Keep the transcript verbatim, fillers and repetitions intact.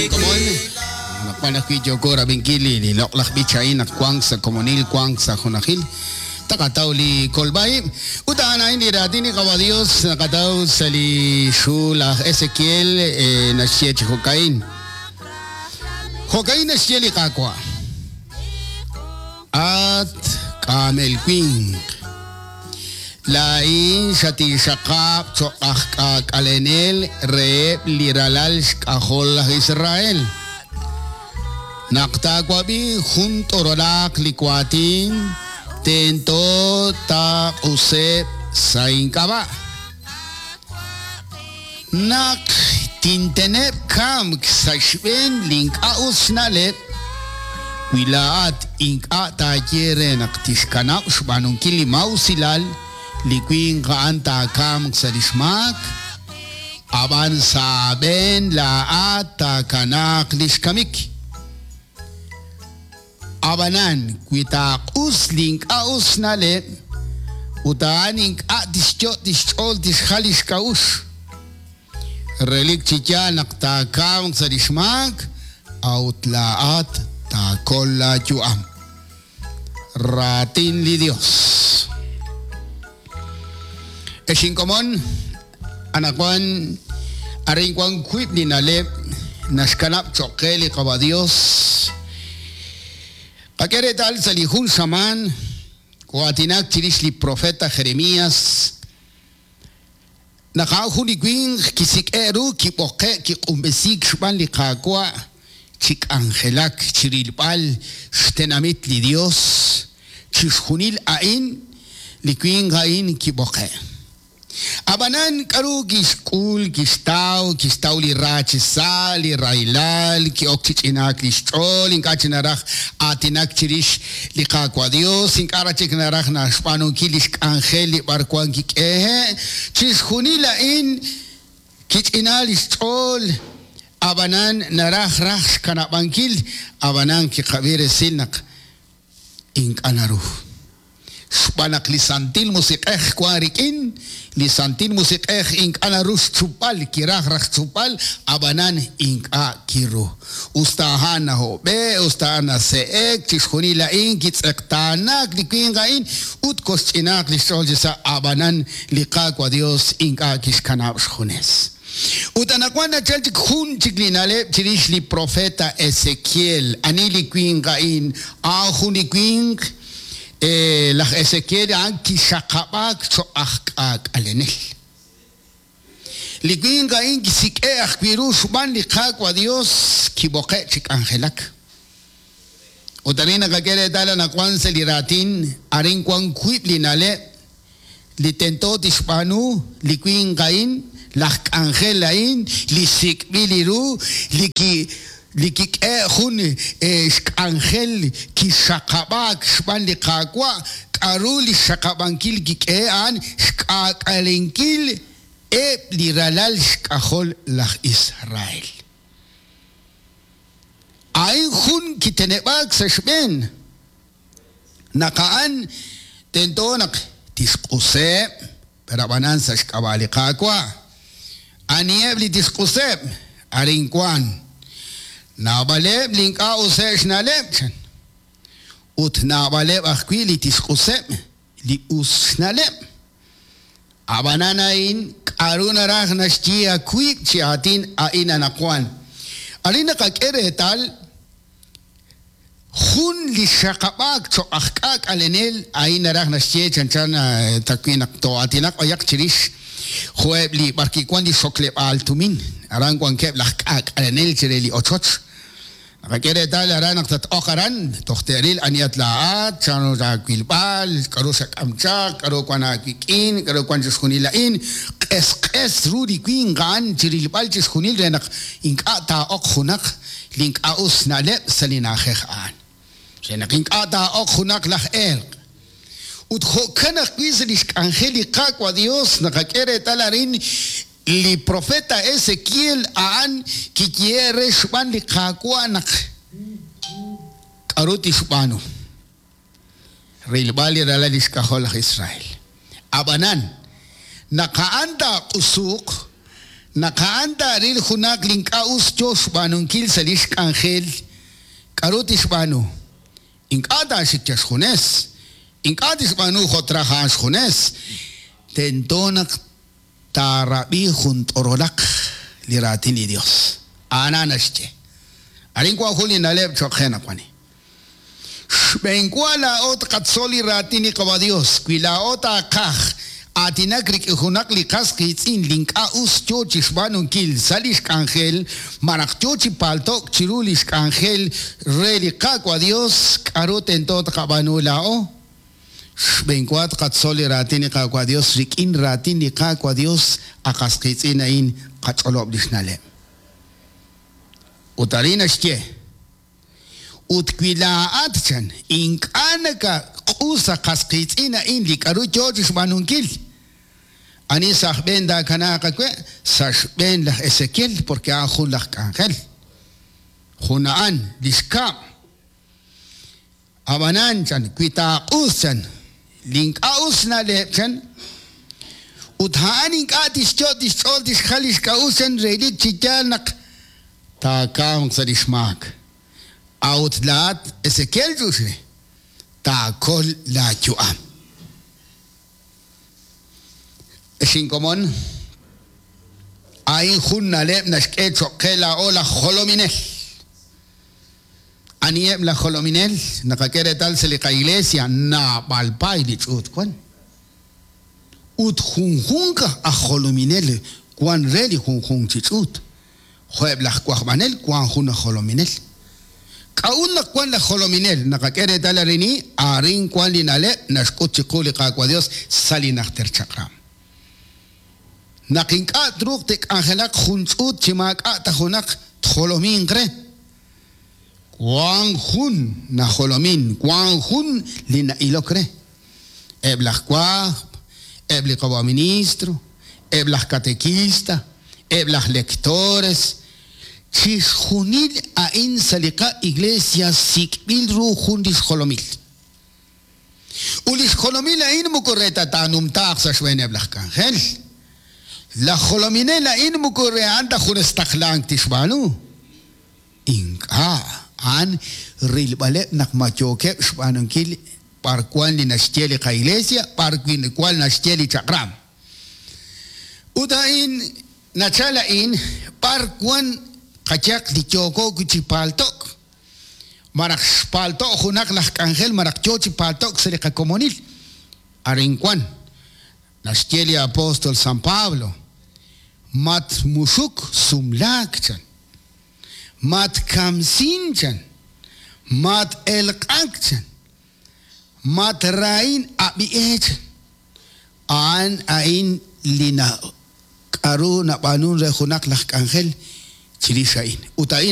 Panakidyo ko rabing kili li loklak bichain at kwang sa komunil kwang sa hunakil takataw li kolbay utaan ay ni dati ni kawadios nakataw sa li shulak Ezekiel eh, na siya hukain hukain na siya li kakwa at kamel queen lain sa tisakap tsokak kalenel re liralal kahol Israel Naktakwabi junto rolak likwatin tento ta usep sainkaba nak tintenep kam ksashben link aus nalep wilaat inka ta jere naktishkana usbanun kili mausilal likwin kaanta kam ksalismak aban saben laat ta kanak lishkamik Abanan kuita usling aus nale utaning a discho dischol dischalis kaus relik chicha nakta kam sa dismak outlaat ta kolla juam ratin li Dios esing komon anakwan aring kwang kuip ni nale naskanap chokeli kaba Dios Akere tal salihun saman kuatinak chiris li profeta Jeremías nakahun li gwing kisik eru kipoke kikumbesik shban li kakwa chik angelak chirilpal shtenamit li Dios chishunil ain li gwing ain kipoke Abanan karu giskul gistaw gistaw li rachisa li railal ki okchichinak li strol inkachinarach atinak chirish li kakwa Dios inkarachik narach na spanu kilish angel li barkwan kik ehe chis hunila in kichinal li strol abanan narach rach kanabankil abanan ki khabire silnak inkanaru Spanak lisantil musik eh kuarikin lisantil musik eh ink anarus chupal kirah rak chupal abanan ink a kiro ustahan na ho be ustahan na seek chishkuni la ink itsektanak likingain utkos chinak lisol sa abanan liqa kwa Dios ink a kishkanab shkunes utanakwana chalchik hun chiklinale chirish li profeta Ezekiel anili kingain a huni king Eh, la Ezequiel an kisakabak so akak alenel. Likwinga in kisike akwiru suban likak wa Dios kiboke chik angelak. Utanina kakere dala na kwanse liratin aring kwang kuip linale litento tispanu likwinga in lak angelain lisik biliru liki Likik eh hun eh angel ki sakabak span di kakwa karuli sakabangkil kik eh an skakalinkil e liralal skahol lah Israel. Ay hun kitenebak sa sben nakaan tento nak diskuse perabanan sa skabali kakwa anieb li diskuse aringkwan Nabaleb linka usesh naleb chan. Ut nabaleb akwi li tiskusem li us naleb. Abananain karuna rach nashti akwi chiatin ain anakwan. Alina kakere tal hun li shakabak cho akak alenel ain rach nashti chan chan takwinak to atinak ayak chirish. Hueb li barkikwan di sokleb altumin. Arang kwan keb lakak alenel chireli ochoch. Nakakere tal aranak tat okaran tohteril aniat laat chano sa kwilbal karo sa kamchak karo kwa nakikin karo kwa jishkunilain es es rudi kwin gan chirilbal jishkunil renak inka ta ok hunak link aus na lep salinakh an senak inka ta ok hunak lach er ut khokanak kwizlish angelica kwa Dios nakakere tal arin Li profeta Ezekiel aan kikiere shban li kakwa nak karuti shbano rilbali ralalis kahol Israel abanan nakaanda usuk Nakaanta ril hunak linkaus Josh banunkil salish angel. Karutis banu. Inkata sikchas hunes. Inkatis banu hotrajas hunes. Tentonak tarabi junt orolak liratin ni Dios. Ananasche. Arin kwa huli naleb chokhena kwani. Benkwa la ot katsoli ratini kwa Dios. Kwila ota kach. Atinakrik hunak likas kitsin linka us chochis banunkil salish angel. Manak chochi paltok chirulish angel. Reli kwa Dios. Karut entot kabanu lao. Benkuat katsoli ratini kwa Dios. Rikin ratini kwa Dios. Akas kitsin ain katsolob disnale. Utarina shke. Utquilaat chan. Inkanaka usa kaskitina in likaru George banunkil. Ani sahben da kanaka kwe. Sahben lah Ezequiel. Porque ahun lah kangel. Hunaan. Liskam. Abanan chan. Kwita us chan. Link aus na lep chan. Uthaan inka dischot dischot dischalish ka us chan. Relit chichal nak. Takang sa dismak. Outlat Ezequiel Juse. Takol la chuam. Shinkomon. Ain hun nalep nashke chokela o la jolominel. Anieb la jolominel. Nakakere tal se le ka iglesia. Na palpay di chut kwan. Ut hun hunka a jolominel. Kwan reli hun hun chichut. Jueb la kwahmanel kwan hun a jolominel. Kaun na kwan la jolominel. Nakakere talarini. Arin kwan linale. Nashkut chikuli kakwa Dios. Sali nakter chakram. Nakinka druk tek angelak hunchut chimaka tahunak jolomin kre. Kwan hun na jolomin. Kwan hun lina ilokre. Eblah kwa. Ebli kawa ministro. Eblah catequista. Eblah lectores. Chis junil a in salika iglesia sikbil ru hundis jolomil. Ulis jolomil a in mukoreta tanum taxa shwene eblah kangel. La jolominela in mukore anda junestaklang tishbanu. Inka an rilbale nak machoke shbanunkil par cual ni nashteli ka iglesia par cual nashteli chakram. Udain nachala in par cuan kachak di choko kuchipaltok. Marak paltok hunak lah kangel marak chochi paltok seleka komunil. Arinquan nashteli apóstol San Pablo. Mat mushuk sumlakchan. Mat kamsinchan. Mat elkakchan. Mat rain abiechan. An ain lina karu na panun rehunak lak angel chilishain. Utain